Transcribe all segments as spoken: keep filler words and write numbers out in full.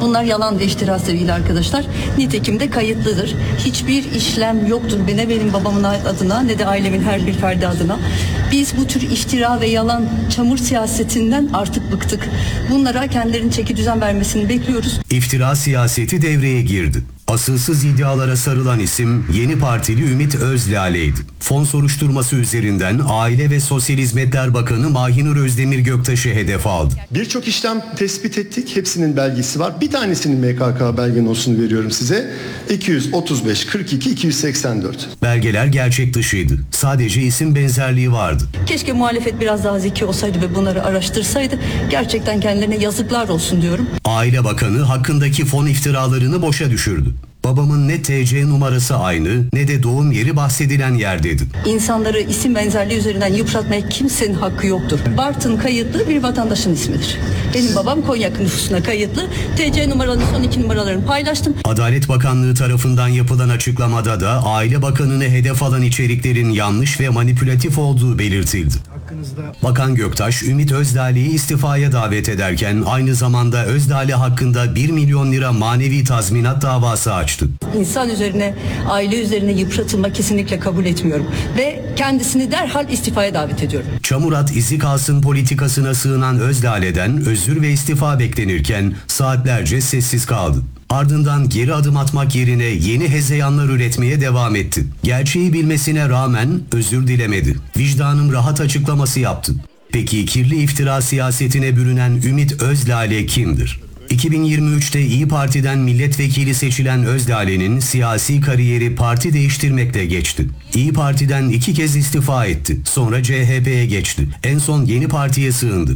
Bunlar yalan ve iftira sevgili arkadaşlar. Nitekim de kayıtlıdır. Hiçbir işlem yoktur ne benim babamın adına ne de ailemin her bir ferdi adına. Biz bu tür iftira ve yalan çamur siyasetinden artık bıktık. Bunlara kendilerinin çeki düzen vermesini bekliyoruz. İftira siyaseti devreye girdi. Asılsız iddialara sarılan isim Yeni Partili Ümit Özlale'ydi. Fon soruşturması üzerinden Aile ve Sosyal Hizmetler Bakanı Mahinur Özdemir Göktaş'ı hedef aldı. Birçok işlem tespit ettik. Hepsinin belgesi var. Bir tanesinin M K K belge nosunu veriyorum size. iki yüz otuz beş kırk iki iki yüz seksen dört. Belgeler gerçek dışıydı. Sadece isim benzerliği vardı. Keşke muhalefet biraz daha zeki olsaydı ve bunları araştırsaydı. Gerçekten kendilerine yazıklar olsun diyorum. Aile Bakanı hakkındaki fon iftiralarını boşa düşürdü. Babamın ne T C numarası aynı ne de doğum yeri bahsedilen yer dedi. İnsanları isim benzerliği üzerinden yıpratmaya kimsenin hakkı yoktur. Bartın kayıtlı bir vatandaşın ismidir. Benim babam Konya nüfusuna kayıtlı. T C numaralı son iki numaralarını paylaştım. Adalet Bakanlığı tarafından yapılan açıklamada da Aile Bakanı'nı hedef alan içeriklerin yanlış ve manipülatif olduğu belirtildi. Bakan Göktaş, Ümit Özdağ'ı istifaya davet ederken aynı zamanda Özdağ hakkında bir milyon lira manevi tazminat davası açtı. İnsan üzerine, aile üzerine yıpratılma kesinlikle kabul etmiyorum ve kendisini derhal istifaya davet ediyorum. Çamurat izi kalsın politikasına sığınan Özdağ'den özür ve istifa beklenirken saatlerce sessiz kaldı. Ardından geri adım atmak yerine yeni hezeyanlar üretmeye devam etti. Gerçeği bilmesine rağmen özür dilemedi. Vicdanım rahat açıklaması yaptı. Peki kirli iftira siyasetine bürünen Ümit Özlale kimdir? iki bin yirmi üçte İyi Parti'den milletvekili seçilen Özlale'nin siyasi kariyeri parti değiştirmekle geçti. İyi Parti'den iki kez istifa etti. Sonra C H P'ye geçti. En son Yeni Parti'ye sığındı.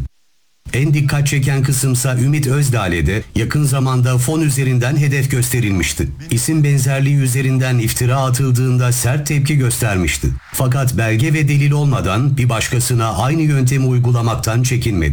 En dikkat çeken kısımsa Ümit Özdağ'de yakın zamanda fon üzerinden hedef gösterilmişti. İsim benzerliği üzerinden iftira atıldığında sert tepki göstermişti. Fakat belge ve delil olmadan bir başkasına aynı yöntemi uygulamaktan çekinmedi.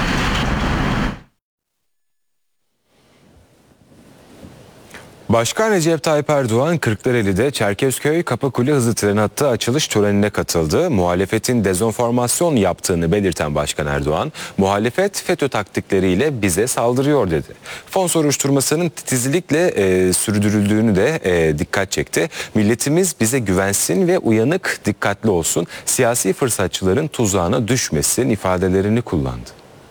Başkan Recep Tayyip Erdoğan Kırklareli'de Çerkezköy Kapıkule hızlı tren hattı açılış törenine katıldı. Muhalefetin dezenformasyon yaptığını belirten Başkan Erdoğan, muhalefet FETÖ taktikleriyle bize saldırıyor dedi. Fon soruşturmasının titizlikle e, sürdürüldüğünü de e, dikkat çekti. Milletimiz bize güvensin ve uyanık, dikkatli olsun, siyasi fırsatçıların tuzağına düşmesin ifadelerini kullandı.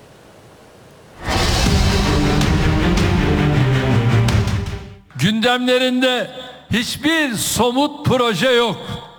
Gündemlerinde hiçbir somut proje yok.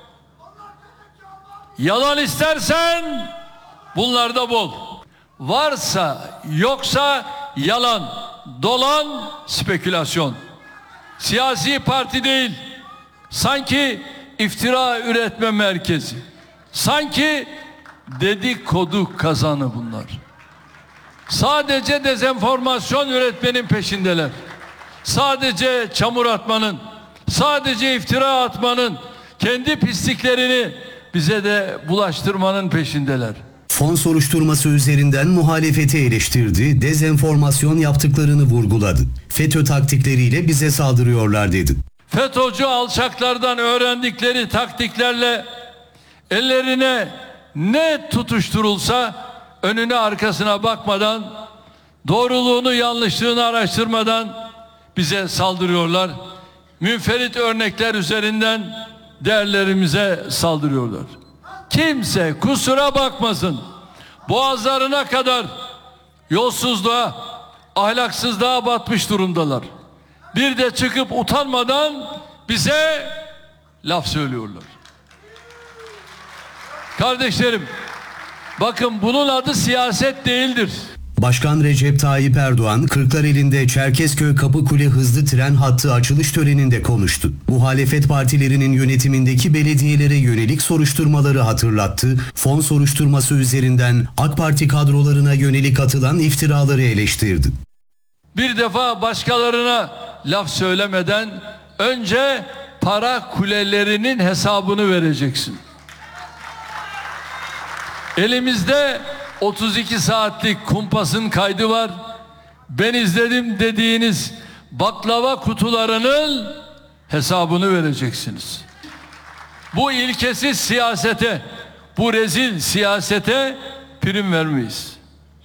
Yalan istersen bunlarda bol. Varsa yoksa yalan, dolan, spekülasyon. Siyasi parti değil, sanki iftira üretme merkezi. Sanki dedikodu kazanı bunlar. Sadece dezenformasyon üretmenin peşindeler. Sadece çamur atmanın, sadece iftira atmanın, kendi pisliklerini bize de bulaştırmanın peşindeler. Fon soruşturması üzerinden muhalefeti eleştirdi, dezenformasyon yaptıklarını vurguladı. FETÖ taktikleriyle bize saldırıyorlar dedi. FETÖ'cü alçaklardan öğrendikleri taktiklerle ellerine ne tutuşturulsa önüne arkasına bakmadan, doğruluğunu yanlışlığını araştırmadan bize saldırıyorlar. Münferit örnekler üzerinden değerlerimize saldırıyorlar. Kimse kusura bakmasın. Boğazlarına kadar yolsuzluğa, ahlaksızlığa batmış durumdalar. Bir de çıkıp utanmadan bize laf söylüyorlar. Kardeşlerim, bakın bunun adı siyaset değildir. Başkan Recep Tayyip Erdoğan, Kırklareli'nde Çerkezköy Kapıkule hızlı tren hattı açılış töreninde konuştu. Muhalefet partilerinin yönetimindeki belediyelere yönelik soruşturmaları hatırlattı. Fon soruşturması üzerinden AK Parti kadrolarına yönelik atılan iftiraları eleştirdi. Bir defa başkalarına laf söylemeden önce para kulelerinin hesabını vereceksin. Elimizde otuz iki saatlik kumpasın kaydı var. Ben izledim dediğiniz baklava kutularının hesabını vereceksiniz. Bu ilkesiz siyasete, bu rezil siyasete prim vermeyiz.